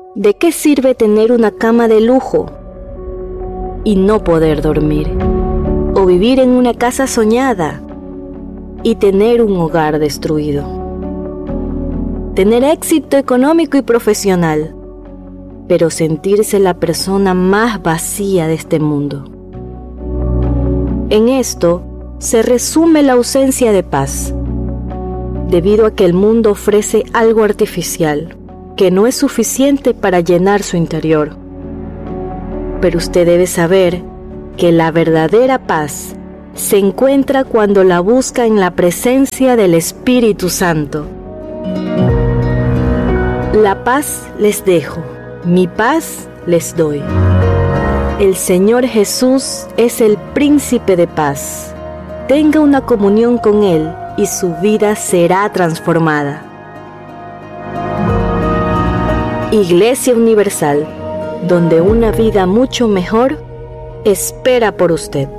¿De qué sirve tener una cama de lujo y no poder dormir? O vivir en una casa soñada y tener un hogar destruido. Tener éxito económico y profesional, pero sentirse la persona más vacía de este mundo. En esto se resume la ausencia de paz, debido a que el mundo ofrece algo artificial que no es suficiente para llenar su interior. Pero usted debe saber que la verdadera paz se encuentra cuando la busca en la presencia del Espíritu Santo. La paz les dejo, mi paz les doy. El Señor Jesús es el príncipe de paz. Tenga una comunión con Él y su vida será transformada. Iglesia Universal, donde una vida mucho mejor espera por usted.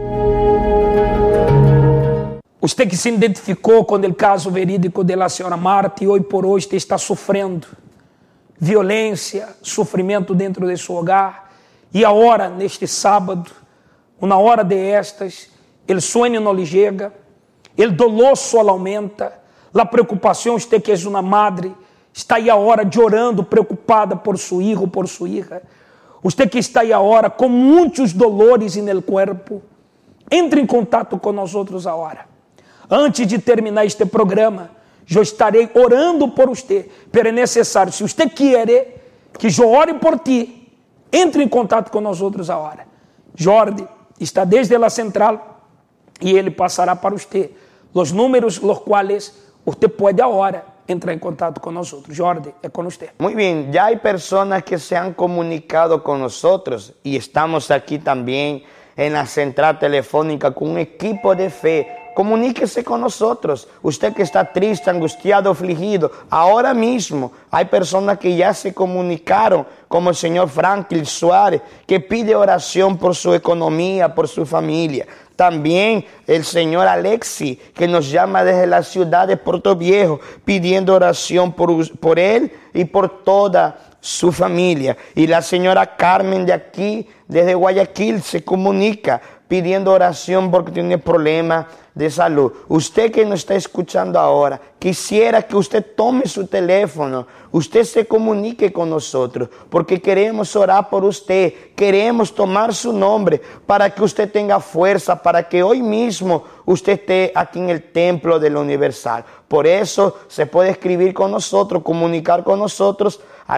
Usted que se identificou com o caso verídico da senhora Marta e hoje por hoje está sofrendo violência, sofrimento dentro de seu hogar, e agora, neste sábado, uma hora de estas, o sonho não lhe chega, o dolor só aumenta, a preocupação, usted que é uma madre, está aí agora chorando, preocupada por seu filho, por sua hija. Usted que está aí agora com muitos dolores no corpo, entre em contato com nós outros agora. Antes de terminar este programa, eu estarei orando por você, pero é necessário, se você quer que eu ore por ti, entre em contato com nós outros agora. Jordi está desde a central e ele passará para você os números los quais você pode agora entrar em contato com nós outros. Jordi, é com você. Muy bien, ya hay personas que se han comunicado con nosotros y estamos aquí también en la central telefónica con un equipo de fe. Comuníquese con nosotros. Usted que está triste, angustiado, afligido, ahora mismo hay personas que ya se comunicaron, como el señor Franklin Suárez, que pide oración por su economía, por su familia. También el señor Alexi, que nos llama desde la ciudad de Puerto Viejo, pidiendo oración por él y por toda su familia. Y la señora Carmen de aquí, desde Guayaquil, se comunica pidiendo oración porque tiene problemas de salud. Usted que nos está escuchando ahora, quisiera que usted tome su teléfono, usted se comunique con nosotros, porque queremos orar por usted, queremos tomar su nombre para que usted tenga fuerza, para que hoy mismo usted esté aquí en el templo de la Universal. Por eso se puede escribir con nosotros, comunicar con nosotros al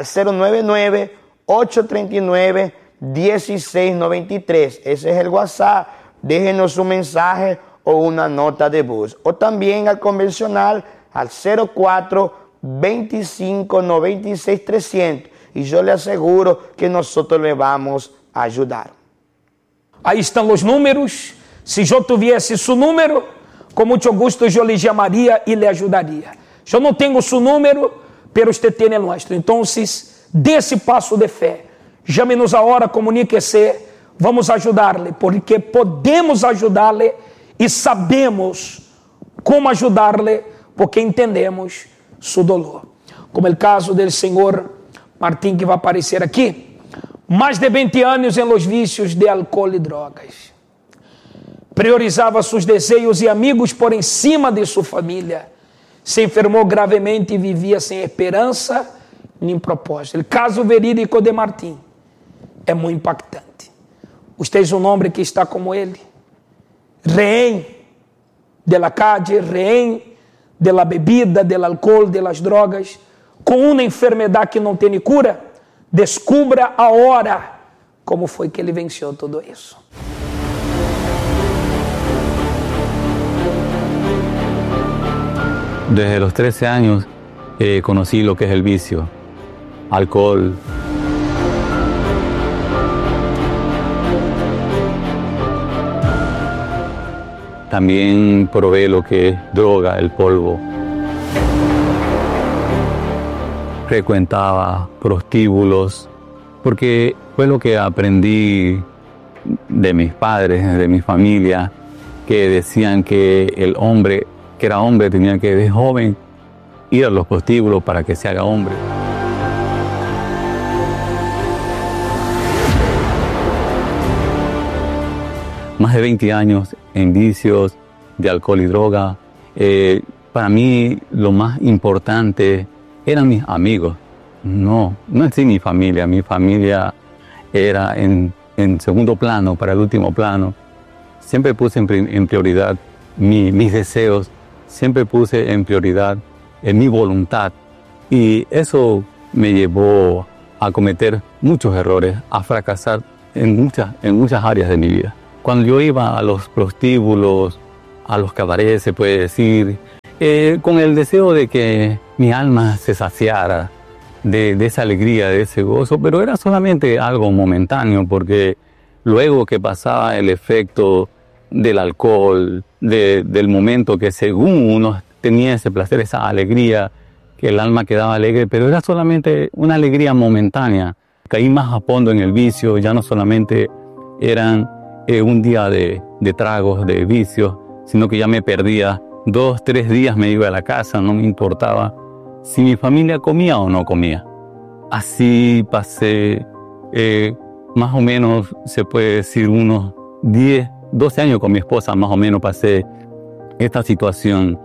099-839-1693. Ese es el WhatsApp. Déjenos un mensaje o una nota de voz. O también al convencional al 04-25-96-300. Y yo le aseguro que nosotros le vamos a ayudar. Aí estão os números. Se eu tivesse seu número, com muito gosto eu lhe chamaria e lhe ajudaria. Eu não tenho seu número, pero usted tem o nosso. Então, dê esse passo de fé. Chame-nos agora, comunique-se. Vamos ajudar-lhe, porque podemos ajudar-lhe e sabemos como ajudar-lhe, porque entendemos seu dolor. Como o caso do senhor Martim, que vai aparecer aqui, mais de 20 anos em los vícios de álcool e drogas. Priorizava seus desejos e amigos por encima de sua família. Se enfermou gravemente e vivia sem esperança nem propósito. O caso verídico de Martim é muito impactante. Usted es un hombre que está como él, rehén de la calle, rehén de la bebida, del alcohol, de las drogas, com uma enfermedade que não tem cura. Descubra agora como foi que ele venceu tudo isso. Desde los 13 años conocí lo que es el vicio, alcohol. También probé lo que es droga, el polvo. Frecuentaba prostíbulos, porque fue lo que aprendí de mis padres, de mi familia, que decían que el hombre, que era hombre, tenía que de joven ir a los prostíbulos para que se haga hombre. de 20 años en vicios de alcohol y droga. Para mí lo más importante eran mis amigos. No es mi familia. Mi familia era en segundo plano, para el último plano. Siempre puse en prioridad mis deseos, siempre puse en prioridad mi voluntad. Y eso me llevó a cometer muchos errores, a fracasar en muchas áreas de mi vida. Cuando yo iba a los prostíbulos, a los cabarets, se puede decir, con el deseo de que mi alma se saciara de esa alegría, de ese gozo, pero era solamente algo momentáneo, porque luego que pasaba el efecto del alcohol, del momento que según uno tenía ese placer, esa alegría, que el alma quedaba alegre, pero era solamente una alegría momentánea. Caí más a fondo en el vicio, ya no solamente eran un día de tragos, de vicios, sino que ya me perdía. 2, 3 días me iba a la casa, no me importaba si mi familia comía o no comía. Así pasé más o menos, se puede decir, unos 10, 12 años con mi esposa, más o menos pasé esta situación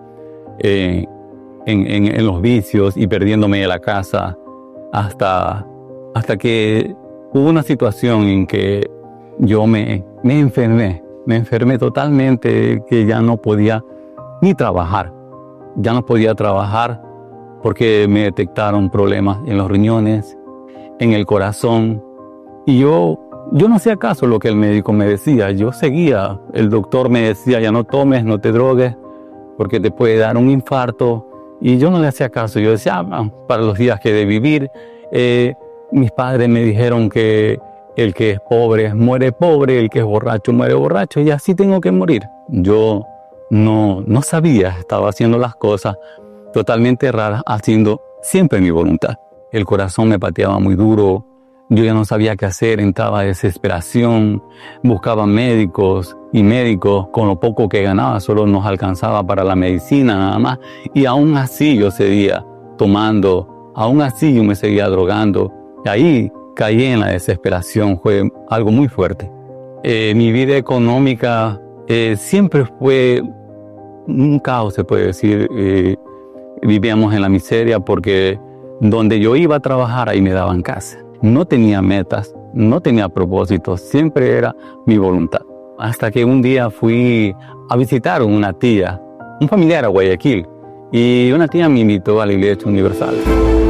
en los vicios y perdiéndome de la casa hasta que hubo una situación en que yo me enfermé totalmente, que ya no podía ni trabajar. Ya no podía trabajar porque me detectaron problemas en los riñones, en el corazón. Y yo no hacía caso lo que el médico me decía. Yo seguía. El doctor me decía, ya no tomes, no te drogues, porque te puede dar un infarto. Y yo no le hacía caso. Yo decía, para los días que he de vivir. Mis padres me dijeron que el que es pobre muere pobre, el que es borracho muere borracho, y así tengo que morir. Yo no sabía, estaba haciendo las cosas totalmente raras, haciendo siempre mi voluntad. El corazón me pateaba muy duro, yo ya no sabía qué hacer, entraba en desesperación, buscaba médicos, y médicos con lo poco que ganaba solo nos alcanzaba para la medicina nada más, y aún así yo seguía tomando, aún así yo me seguía drogando, y ahí caí en la desesperación, fue algo muy fuerte. Mi vida económica siempre fue un caos, se puede decir. Vivíamos en la miseria porque donde yo iba a trabajar, ahí me daban casa. No tenía metas, no tenía propósitos, siempre era mi voluntad. Hasta que un día fui a visitar a un familiar a Guayaquil, y una tía me invitó a la Iglesia Universal.